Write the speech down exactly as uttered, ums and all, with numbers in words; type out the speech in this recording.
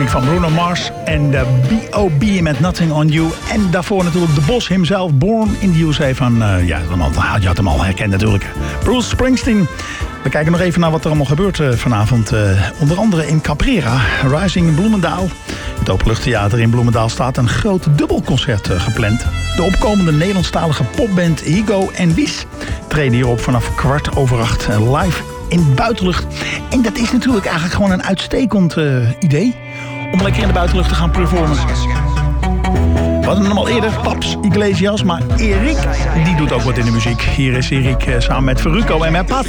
muziek van Bruno Mars en de B O B met Nothing on You. En daarvoor natuurlijk de Bos himself, Born in the U S A van, uh, ja, je had hem al herkend natuurlijk, Bruce Springsteen. We kijken nog even naar wat er allemaal gebeurt uh, vanavond. Uh, onder andere in Caprera, Rising in Bloemendaal. Het Openluchttheater in Bloemendaal staat een groot dubbelconcert uh, gepland. De opkomende Nederlandstalige popband Higo en Wies treden hierop vanaf kwart over acht uh, live in buitenlucht. En dat is natuurlijk eigenlijk gewoon een uitstekend uh, idee om lekker in de buitenlucht te gaan performen. We hadden hem al eerder, Paps Iglesias, maar Erik, die doet ook wat in de muziek. Hier is Erik uh, samen met Ferruco en met Pat.